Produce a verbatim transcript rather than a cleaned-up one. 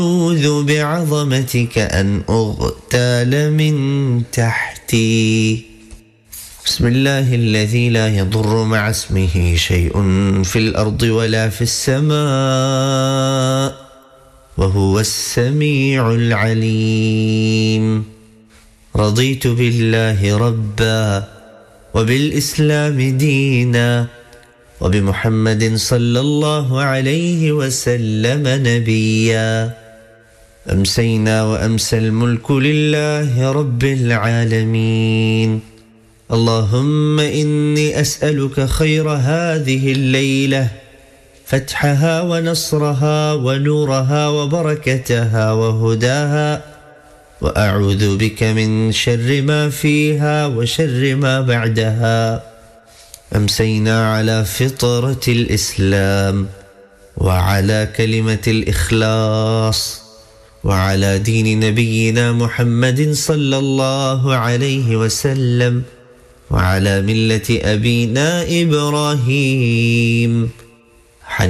أعوذ بعظمتك أن أغتال من تحتي. بسم الله الذي لا يضر مع اسمه شيء في الأرض ولا في السماء وهو السميع العليم. رضيت بالله ربا وبالإسلام دينا وبمحمد صلى الله عليه وسلم نبيا. أمسينا وأمسى الملك لله رب العالمين. اللهم إني أسألك خير هذه الليلة، فتحها ونصرها ونورها وبركتها وهداها، وأعوذ بك من شر ما فيها وشر ما بعدها. أمسينا على فطرة الإسلام وعلى كلمة الإخلاص وعلى دين نبينا محمد صلى الله عليه وسلم وعلى ملة أبينا إبراهيم.